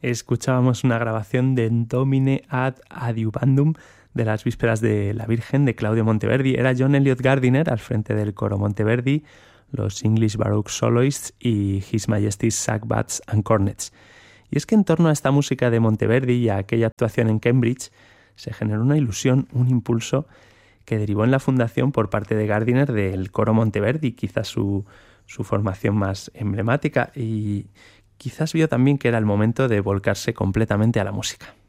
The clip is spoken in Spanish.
Escuchábamos una grabación de Domine ad adiuvandum de las vísperas de la Virgen de Claudio Monteverdi. Era John Eliot Gardiner al frente del coro Monteverdi, los English Baroque Soloists y His Majesty's Sackbuts and Cornets. Y es que en torno a esta música de Monteverdi y a aquella actuación en Cambridge se generó una ilusión, un impulso que derivó en la fundación por parte de Gardiner del coro Monteverdi, quizás su formación más emblemática, y quizás vio también que era el momento de volcarse completamente a la música.